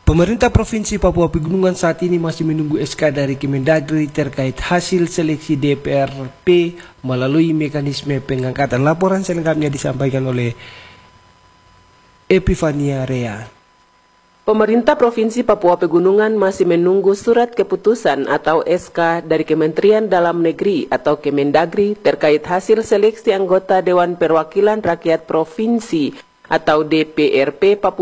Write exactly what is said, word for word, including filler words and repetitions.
Pemerintah Provinsi Papua Pegunungan saat ini masih menunggu S K dari Kemendagri terkait hasil seleksi D P R P melalui mekanisme pengangkatan. Laporan selengkapnya disampaikan oleh Epifania Rea. Pemerintah Provinsi Papua Pegunungan masih menunggu surat keputusan atau S K dari Kementerian Dalam Negeri atau Kemendagri terkait hasil seleksi anggota Dewan Perwakilan Rakyat Provinsi atau D P R P Papua